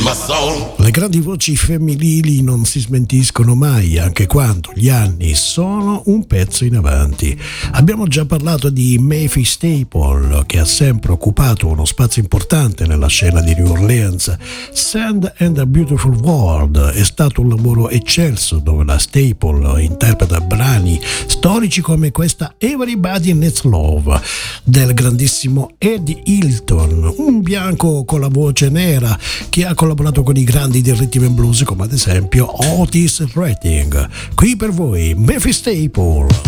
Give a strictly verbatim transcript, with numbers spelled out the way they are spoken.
Le grandi voci femminili non si smentiscono mai, anche quando gli anni sono un pezzo in avanti. Abbiamo già parlato di Mavis Staple, che ha sempre occupato uno spazio importante nella scena di New Orleans. Sand and a Beautiful World è stato un lavoro eccelso, dove la Staple interpreta brani storici come questa Everybody Needs Love del grandissimo Eddie Hilton, un bianco con la voce nera che ha collaborato con i grandi del rhythm and blues come ad esempio Otis Redding. Qui per voi Mavis Staple.